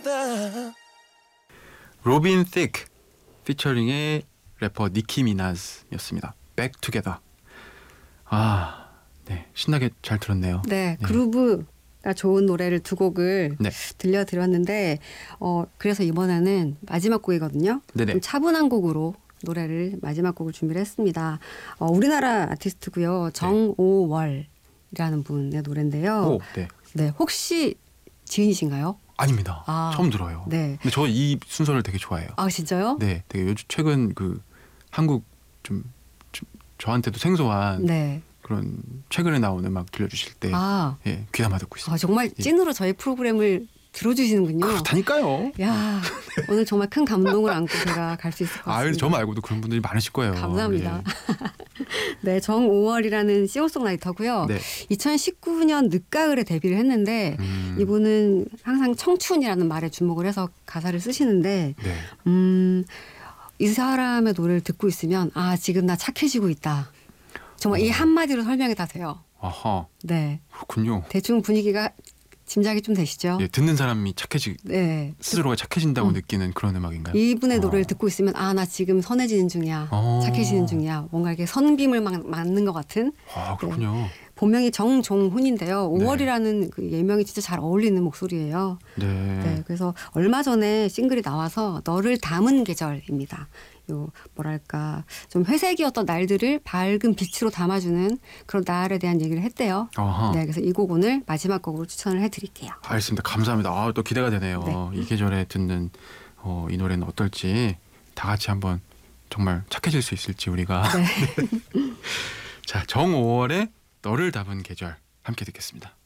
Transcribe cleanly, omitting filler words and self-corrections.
로빈 틱 피처링의 래퍼 니키 미나즈였습니다. Back Together. 아, 네, 신나게 잘 들었네요. 네, 그루브가 좋은 노래를 두 곡을 네. 들려드렸는데 그래서 이번에는 마지막 곡이거든요. 네네. 좀 차분한 곡으로 노래를 마지막 곡을 준비를 했습니다. 우리나라 아티스트고요. 정오월이라는 분의 노래인데요. 오, 네. 네, 혹시 지인이신가요? 아닙니다. 아, 처음 들어요. 네. 근데 저 이 순서를 되게 좋아해요. 아, 진짜요? 네, 되게 요즘 최근 그 한국 좀 저한테도 생소한 네. 그런 최근에 나온 음악 들려주실 때 예, 귀담아 듣고 있습니다. 정말 찐으로 저희 프로그램을 들어주시는군요. 그렇다니까요. 야, 오늘 정말 큰 감동을 안고 제가 갈 수 있을 것 같습니다. 저 말고도 그런 분들이 많으실 거예요. 감사합니다. 예. 네, 정오월이라는 싱어송라이터고요. 네. 2019년 늦가을에 데뷔를 했는데 이분은 항상 청춘이라는 말에 주목을 해서 가사를 쓰시는데 네. 이 사람의 노래를 듣고 있으면 지금 나 착해지고 있다. 정말 이 한마디로 설명이 다 돼요. 아하. 네. 그렇군요. 대충 분위기가 짐작이 좀 되시죠? 예, 듣는 사람이 네. 스스로가 착해진다고 느끼는 그런 음악인가요? 이분의 노래를 듣고 있으면 나 지금 선해지는 중이야. 착해지는 중이야. 뭔가 이렇게 선빔을 맞는 것 같은. 그렇군요. 네. 본명이 정종훈인데요. 5월이라는 그 예명이 진짜 잘 어울리는 목소리예요. 네. 그래서 얼마 전에 싱글이 나와서 너를 담은 계절입니다. 뭐랄까 좀 회색이었던 날들을 밝은 빛으로 담아주는 그런 날에 대한 얘기를 했대요. 네, 그래서 이 곡 오늘 마지막 곡으로 추천을 해드릴게요. 알겠습니다. 감사합니다. 또 기대가 되네요. 네. 이 계절에 듣는 이 노래는 어떨지 다 같이 한번 정말 착해질 수 있을지 우리가. 네. 자, 정오월의 너를 담은 계절 함께 듣겠습니다.